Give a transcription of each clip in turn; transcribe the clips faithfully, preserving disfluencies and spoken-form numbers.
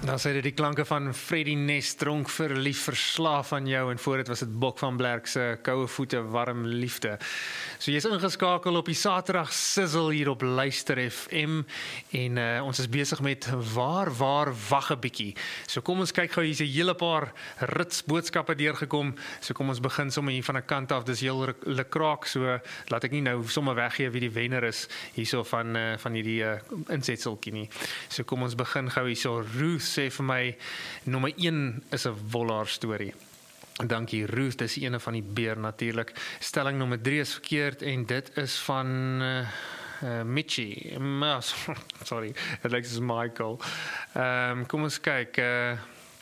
Dan sê dit die klanke van Freddie Nest, dronk verlief, verslaaf van jou, en voor dit was dit Bok van Blerk se koue voete, warm liefde. So jy is ingeskakel op die Saterdag Sizzle hier op Luister F M, en uh, ons is besig met waar, waar, wag 'n bietjie. So kom ons kyk gou, hier's 'n hele paar rits boodskappe deurgekom, so kom ons begin sommer hier van 'n kant af, dis heel lekraak, so laat ek nie nou sommer weggee wie die wenner is, hierso van, uh, van hierdie uh, insetseltjie nie. So kom ons begin gou hierso. Ruth sê vir my, nommer een is 'n Wollaar storie. Dankie Ruth, dis die ene van die beer natuurlik. Stelling nommer drie is verkeerd, en dit is van uh, uh, Mitchie. Uh, sorry, het lyk soos Michael. Um, kom ons kyk, uh,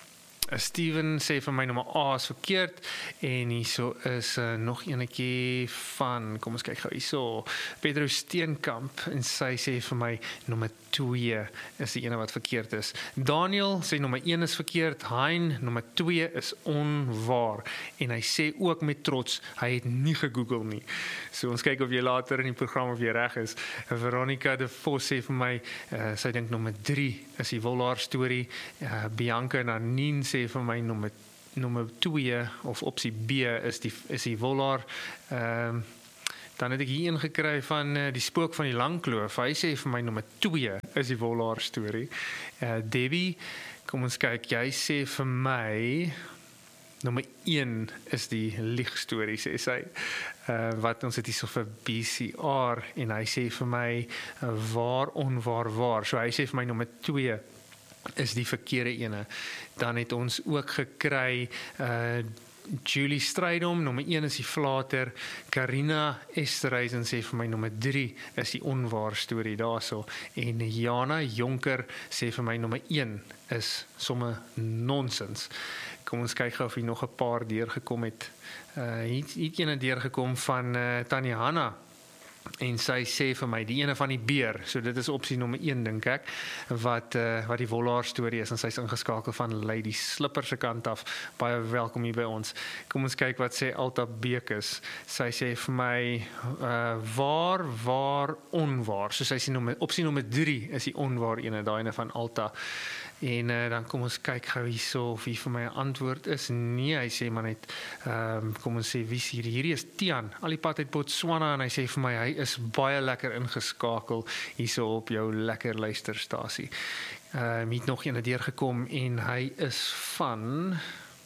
Steven sê vir my nommer A is verkeerd, en hierso is uh, nog enetjie van, kom ons kyk gou hierso, Pedro Steenkamp, en sy sê vir my nommer twee is die ene wat verkeerd is. Daniel sê nommer een is verkeerd, Hein nommer twee is onwaar, en hy sê ook met trots, hy het nie gegoogel nie. So ons kyk of jy later in die program of jy reg is. Veronica de Vos sê vir my, uh, sy dink nommer drie is die Wollaar storie. Uh, Bianca Nanine sê vir my nommer nommer twee of opsie B is die is die Wollaar. Ehm uh, Dan het ek hier een gekry van uh, die spook van die Langkloof. Hy sê vir my nommer twee is die Wollaar storie. Uh, Debbie, kom ons kyk, jy sê vir my nommer een is die liegstorie, sê sy. Uh, wat ons het hier so vir B C R, en hy sê vir my uh, waar, onwaar, waar. So hy sê vir my nommer twee is die verkeerde ene. Dan het ons ook gekry uh, Julie Strydom, nommer een is die flater. Karina Esterhuizen sê vir my nommer drie is die onwaar storie daarso. En Jana Jonker sê vir my nommer een is somme nonsens. Kom ons kyk gou of hier nog 'n paar deurgekom het. Uh, hier het een deurgekom van uh, Tanya Hanna. En sy sê vir my, die ene van die beer, so dit is opsie nommer een, dink ek, wat, uh, wat die Wollaar storie is, en sy is ingeskakel van Lady Slipper se kant af. Baie welkom hier by ons. Kom ons kyk wat sê Alta Bekes. Sy sê vir my, uh, waar, waar, onwaar. So sy sê nommer, opsie nommer drie is die onwaar ene, daai ene van Alta. En uh, dan kom ons kyk gou hierso of hier vir my 'n antwoord is. Nee, hy sê maar net, um, kom ons sê, wie is hier? Hierdie is Tian, al die pad uit Botswana, en hy sê vir my, hy is baie lekker ingeskakel hierso op jou lekker luisterstasie. Um, hy het nog ene deurgekom, en hy is van,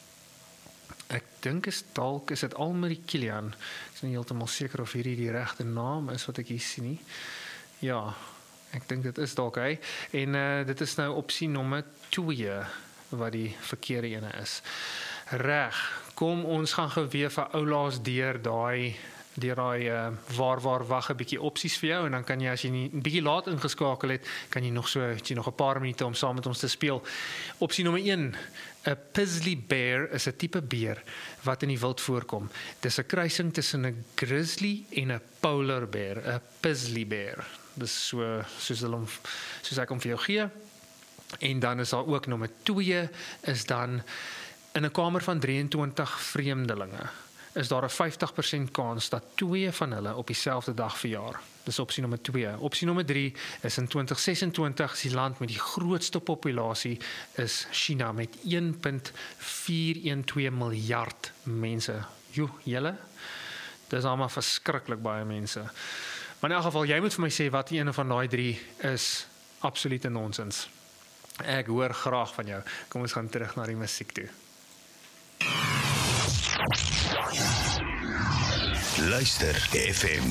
ek dink is dalk, is dit Almarie Kilian. Ek is nie heeltemal seker of hierdie die regte naam is wat ek hier sien nie. Ja, ek dink dit is dalk hy, en uh, dit is nou opsie nommer twee, wat die verkeerde ene is. Reg, kom ons gaan gou weer vir oulaas deur daai deur daai uh, waar, waar, wag 'n bietjie opsies vir jou, en dan kan jy, as jy nie 'n bietjie laat ingeskakel het, kan jy nog so, het jy nog 'n paar minute om saam met ons te speel. Opsie nommer een, 'n Pizzly Bear is 'n tipe beer wat in die wild voorkom. Dis 'n kruising tussen 'n grizzly en 'n polar bear, 'n Pizzly Bear. Dis so, soos, hulle, soos ek hom vir jou gee. En dan is daar ook nommer twee, is dan in 'n kamer van drieëntwintig vreemdelinge, is daar 'n vyftig persent kans dat twee van hulle op dieselfde dag verjaar. Dis opsie nommer twee. Opsie nommer drie is in twintig sesentwintig, is die land met die grootste populasie is China, met een komma vier een twee miljard mense. Joe, julle? Dis almal verskriklik baie mense. Maar in elk geval, jy moet vir my sê wat die ene van daai drie is absolute nonsens. Ek hoor graag van jou. Kom ons gaan terug na die musiek toe. Luister F M.